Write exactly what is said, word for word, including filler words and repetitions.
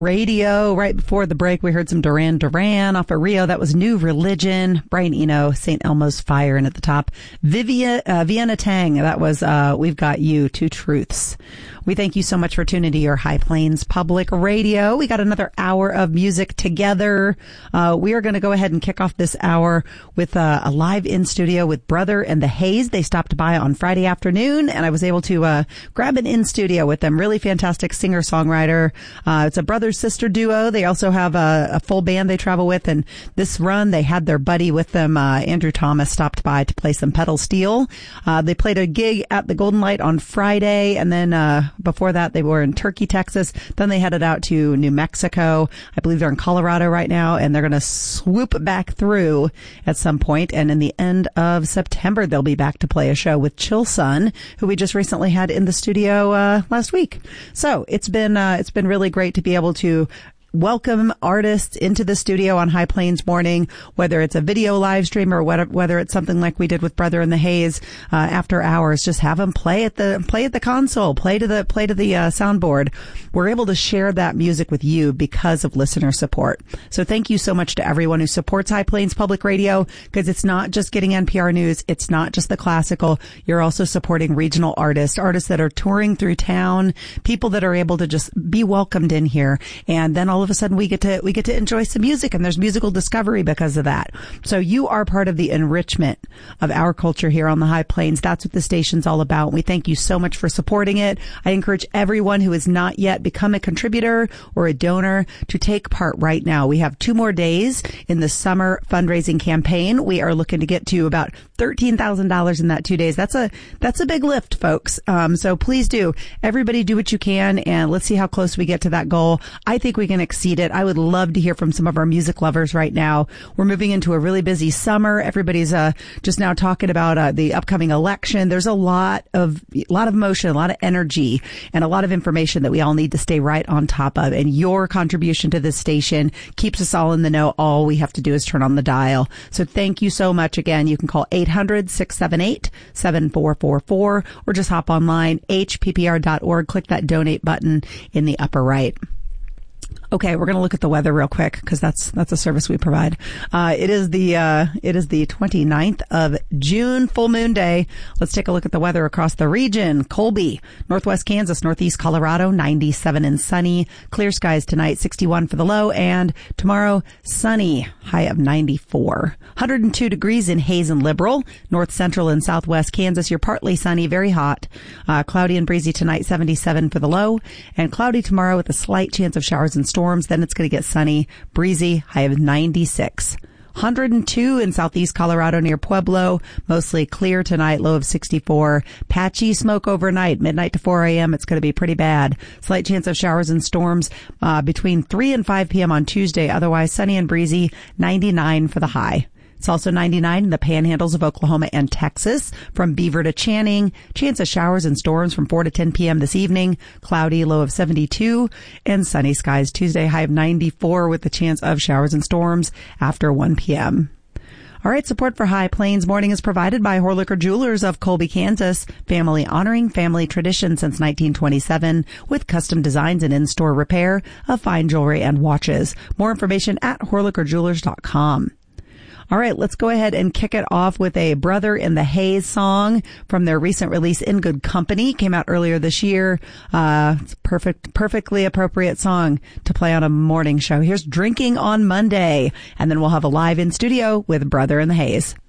Radio. Right before the break, we heard some Duran Duran off of Rio. That was New Religion. Brian Eno, Saint Elmo's Fire, and at the top, Vivian, uh, Vienna Tang. That was uh, We've Got You, Two Truths. We thank you so much for tuning to your High Plains Public Radio. We got another hour of music together. Uh, we are going to go ahead and kick off this hour with uh, a live in studio with Brother and the Haze. They stopped by on Friday afternoon, and I was able to uh, grab an in studio with them. Really fantastic singer-songwriter. Uh, it's a brother-sister duo. They also have a, a full band they travel with, and this run they had their buddy with them, uh, Andrew Thomas, stopped by to play some pedal steel. Uh, they played a gig at the Golden Light on Friday, and then uh before that, they were in Turkey, Texas. Then they headed out to New Mexico. I believe they're in Colorado right now, and they're going to swoop back through at some point. And in the end of September, they'll be back to play a show with Chill Sun, who we just recently had in the studio uh last week. So it's been uh, it's been really great to be able to welcome artists into the studio on High Plains Morning, whether it's a video live stream or whether, whether it's something like we did with Brother and the Haze, uh, after hours. Just have them play at the, play at the console, play to the, play to the, uh, soundboard. We're able to share that music with you because of listener support. So thank you so much to everyone who supports High Plains Public Radio, because it's not just getting N P R news. It's not just the classical. You're also supporting regional artists, artists that are touring through town, people that are able to just be welcomed in here. And then all all of a sudden we get to we get to enjoy some music, and there's musical discovery because of that. So you are part of the enrichment of our culture here on the High Plains. That's what the station's all about. We thank you so much for supporting it. I encourage everyone who has not yet become a contributor or a donor to take part right now. We have two more days in the summer fundraising campaign. We are looking to get to about thirteen thousand dollars in that two days. That's a that's a big lift, folks. Um, so please do. Everybody do what you can, and let's see how close we get to that goal. I think we can exceed it. I would love to hear from some of our music lovers right now. We're moving into a really busy summer. Everybody's uh, just now talking about uh, the upcoming election. There's a lot of a lot of motion, a lot of energy, and a lot of information that we all need to stay right on top of. And your contribution to this station keeps us all in the know. All we have to do is turn on the dial. So thank you so much. Again, you can call eight hundred, six seven eight, seven four four four or just hop online, H P P R dot org. Click that donate button in the upper right. Okay, we're going to look at the weather real quick because that's that's a service we provide. Uh, it is the uh, it is the twenty-ninth of June, full moon day. Let's take a look at the weather across the region. Colby, northwest Kansas, northeast Colorado, ninety-seven and sunny. Clear skies tonight, sixty-one for the low, and tomorrow sunny, high of ninety-four. one hundred two degrees in Hays and Liberal, north central and southwest Kansas. You're partly sunny, very hot. Uh, cloudy and breezy tonight, seventy-seven for the low, and cloudy tomorrow with a slight chance of showers and storms. Then it's going to get sunny, breezy, high of ninety-six. one hundred two in southeast Colorado near Pueblo. Mostly clear tonight, low of sixty-four. Patchy smoke overnight, midnight to four a.m. It's going to be pretty bad. Slight chance of showers and storms uh, between three and five p.m. on Tuesday. Otherwise sunny and breezy, ninety-nine for the high. It's also ninety-nine in the panhandles of Oklahoma and Texas. From Beaver to Channing, chance of showers and storms from four to ten p.m. this evening. Cloudy, low of seventy-two, and sunny skies Tuesday, high of ninety-four with the chance of showers and storms after one p.m. All right, support for High Plains Morning is provided by Horlicker Jewelers of Colby, Kansas. Family honoring family tradition since nineteen twenty-seven with custom designs and in-store repair of fine jewelry and watches. More information at horlicker jewelers dot com. All right, let's go ahead and kick it off with a Brother in the Haze song from their recent release, In Good Company. Came out earlier this year. Uh, it's a perfect, perfectly appropriate song to play on a morning show. Here's Drinking on Monday, and then we'll have a live in studio with Brother in the Haze.